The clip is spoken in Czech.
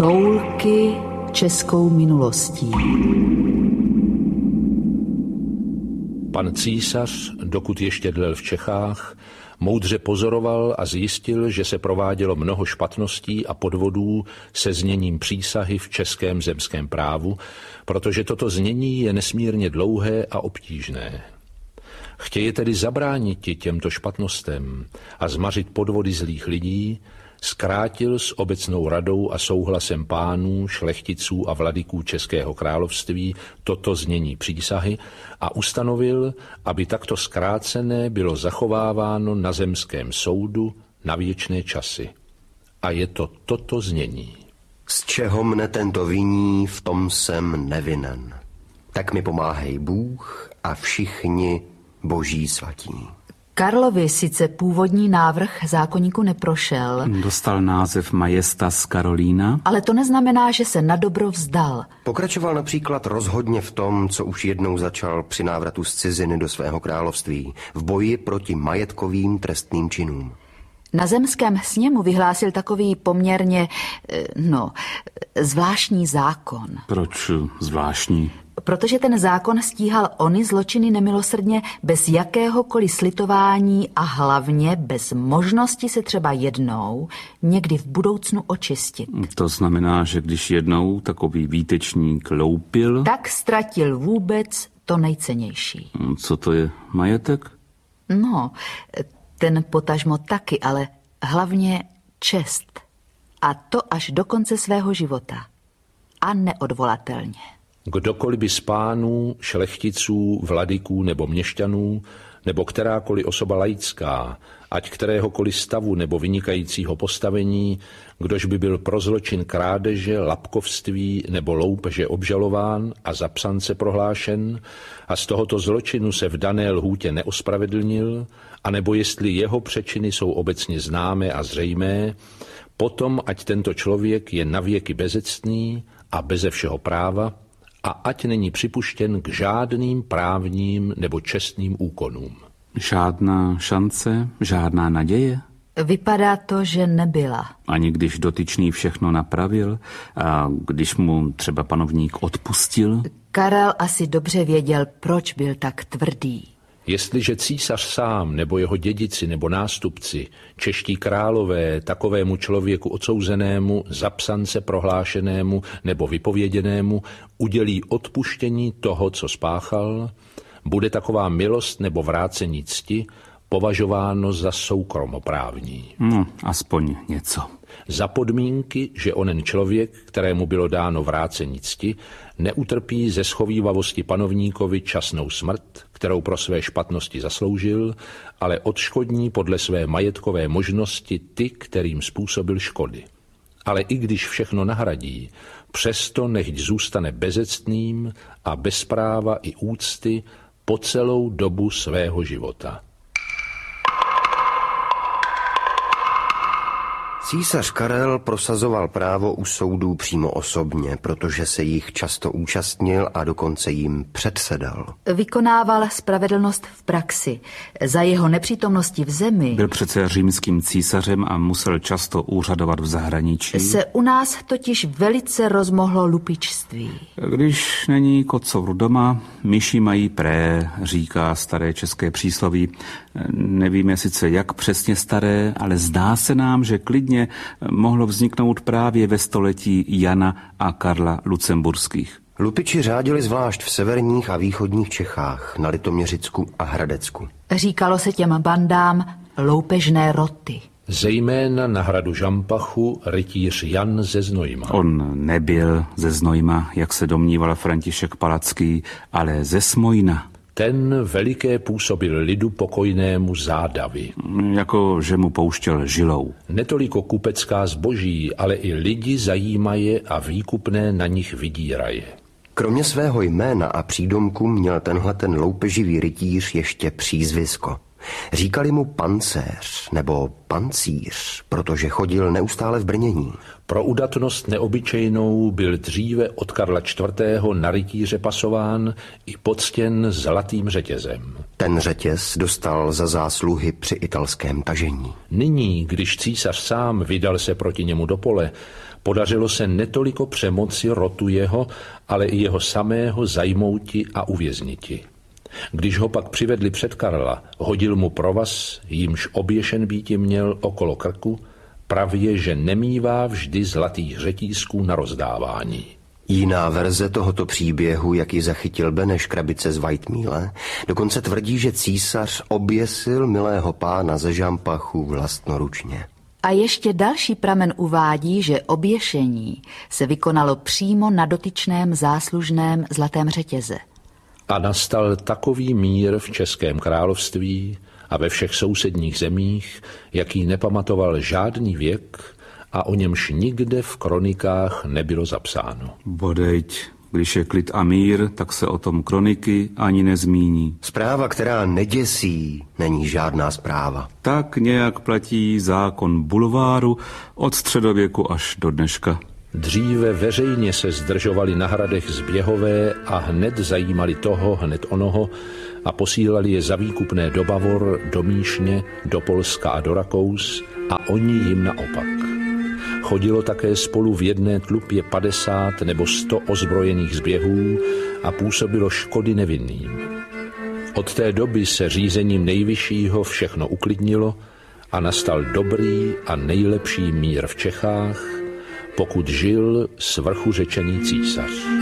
Toulky českou minulostí. Pan císař, dokud ještě dlel v Čechách, moudře pozoroval a zjistil, že se provádělo mnoho špatností a podvodů se zněním přísahy v českém zemském právu, protože toto znění je nesmírně dlouhé a obtížné. Chtěje tedy zabránit těmto špatnostem a zmařit podvody zlých lidí, zkrátil s obecnou radou a souhlasem pánů, šlechticů a vladyků Českého království toto znění přísahy a ustanovil, aby takto zkrácené bylo zachováváno na zemském soudu na věčné časy. A je to toto znění. Z čeho mne tento viní, v tom jsem nevinen. Tak mi pomáhej Bůh a všichni boží svatí. Karlovi sice původní návrh zákoníku neprošel. Dostal název Majestas Karolína. Ale to neznamená, že se na dobro vzdal. Pokračoval například rozhodně v tom, co už jednou začal při návratu z ciziny do svého království, v boji proti majetkovým trestným činům. Na zemském sněmu vyhlásil takový poměrně, zvláštní zákon. Proč zvláštní? Protože ten zákon stíhal ony zločiny nemilosrdně bez jakéhokoliv slitování a hlavně bez možnosti se třeba jednou, někdy v budoucnu očistit. To znamená, že když jednou takový výtečník loupil... Tak ztratil vůbec to nejcennější. Co to je, majetek? No, ten potažmo taky, ale hlavně čest. A to až do konce svého života. A neodvolatelně. Kdokoliv by z pánů, šlechticů, vladyků nebo měšťanů, nebo kterákoliv osoba laická, ať kteréhokoliv stavu nebo vynikajícího postavení, kdož by byl pro zločin krádeže, lapkovství nebo loupeže obžalován a za psance prohlášen a z tohoto zločinu se v dané lhůtě neospravedlnil, anebo jestli jeho přečiny jsou obecně známé a zřejmé, potom ať tento člověk je navěky bezectný a beze všeho práva, a ať není připuštěn k žádným právním nebo čestným úkonům. Žádná šance, žádná naděje? Vypadá to, že nebyla. Ani když dotyčný všechno napravil a když mu třeba panovník odpustil? Karel asi dobře věděl, proč byl tak tvrdý. Jestliže císař sám nebo jeho dědici nebo nástupci, čeští králové, takovému člověku odsouzenému, za psance prohlášenému nebo vypověděnému udělí odpuštění toho, co spáchal, bude taková milost nebo vrácení cti považováno za soukromoprávní. Aspoň něco. Za podmínky, že onen člověk, kterému bylo dáno vrácení cti, neutrpí ze schovívavosti panovníkovi časnou smrt, kterou pro své špatnosti zasloužil, ale odškodní podle své majetkové možnosti ty, kterým způsobil škody. Ale i když všechno nahradí, přesto nechť zůstane bezectným a bez práva i úcty po celou dobu svého života. Císař Karel prosazoval právo u soudů přímo osobně, protože se jich často účastnil a dokonce jim předsedal. Vykonával spravedlnost v praxi. Za jeho nepřítomnosti v zemi... Byl přece římským císařem a musel často úřadovat v zahraničí. Se u nás totiž velice rozmohlo lupičství. Když není kocour doma, myši mají pré, říká staré české přísloví. Nevíme sice jak přesně staré, ale zdá se nám, že klidně mohlo vzniknout právě ve století Jana a Karla Lucemburských. Lupiči řádili zvlášť v severních a východních Čechách, na Litoměřicku a Hradecku. Říkalo se těm bandám loupežné roty. Zejména na hradu Žampachu rytíř Jan ze Znojma. On nebyl ze Znojma, jak se domníval František Palacký, ale ze Smojna. Ten veliké působil lidu pokojnému zádavy. Jako že mu pouštěl žilou. Netoliko kupecká zboží, ale i lidi zajímaje a výkupné na nich vydíraje. Kromě svého jména a přídomku měl tenhle loupeživý rytíř ještě přízvisko. Říkali mu pancéř nebo pancíř, protože chodil neustále v brnění. Pro udatnost neobyčejnou byl dříve od Karla IV. Na rytíře pasován i poctěn zlatým řetězem. Ten řetěz dostal za zásluhy při italském tažení. Nyní, když císař sám vydal se proti němu do pole, podařilo se netoliko přemoci rotu jeho, ale i jeho samého zajmouti a uvězniti. Když ho pak přivedli před Karla, hodil mu provaz, jímž oběšen býti měl okolo krku, pravě, že nemívá vždy zlatých řetízků na rozdávání. Jiná verze tohoto příběhu, jak ji zachytil Beneš Krabice z Whitemíle, dokonce tvrdí, že císař oběsil milého pána ze Žampachu vlastnoručně. A ještě další pramen uvádí, že oběšení se vykonalo přímo na dotyčném záslužném zlatém řetěze. A nastal takový mír v Českém království a ve všech sousedních zemích, jaký nepamatoval žádný věk a o němž nikde v kronikách nebylo zapsáno. Bodejť, když je klid a mír, tak se o tom kroniky ani nezmíní. Zpráva, která neděsí, není žádná zpráva. Tak nějak platí zákon bulváru od středověku až do dneška. Dříve veřejně se zdržovali na hradech zběhové a hned zajímali toho, hned onoho a posílali je za výkupné do Bavor, do Míšně, do Polska a do Rakous a oni jim naopak. Chodilo také spolu v jedné tlupě 50 nebo 100 ozbrojených zběhů a působilo škody nevinným. Od té doby se řízením nejvyššího všechno uklidnilo a nastal dobrý a nejlepší mír v Čechách, pokud žil svrchu řečený císař.